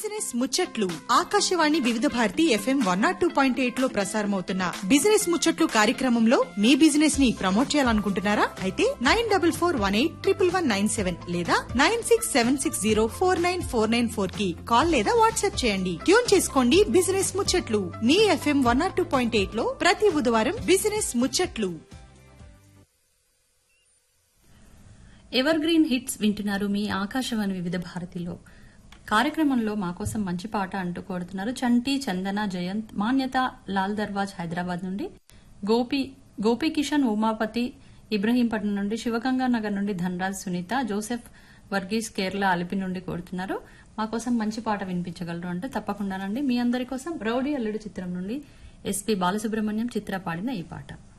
Business ముచ్చట్లు ఆకాశవాణి వివిధ Bharati FM 102.8 లో ప్రసారమవుతున్న బిజినెస్ ముచ్చట్లు కార్యక్రమంలో మీ బిజినెస్ ని ప్రమోట్ చేయాలనుకుంటున్నారా? అయితే 9448111197 లేదా 9676049494 కి కాల్ లేదా వాట్సాప్ చేయండి. ట్యూన్ చేసుకోండి బిజినెస్ ముచ్చట్లు మీ FM 102.8 లో ప్రతి బుధవారం బిజినెస్ ముచ్చట్లు. ఎవర్ గ్రీన్ హిట్స్ వింటున్నారు మీ ఆకాశవాణి వివిధ భారతిలో. కార్యక్రమంలో మాకోసం మంచి పాట అంటూ కోరుతున్నారు చంటి, చందన, జయంత్, మాన్యత, లాల్ దర్వాజ్ హైదరాబాద్ నుండి, గోపి కిషన్, ఉమాపతి ఇబ్రహీంపట్నం నుండి, శివగంగా నగర్ నుండి ధనరాజ్, సునీత, జోసెఫ్ వర్గీస్ కేరళ అలిపి నుండి కోరుతున్నారు. మాకోసం మంచి పాట వినిపించగలరు అంటే తప్పకుండానండి. మీ అందరి కోసం రౌడీ అల్లుడు చిత్రం నుండి ఎస్పీ బాలసుబ్రహ్మణ్యం చిత్ర పాడిన ఈ పాట.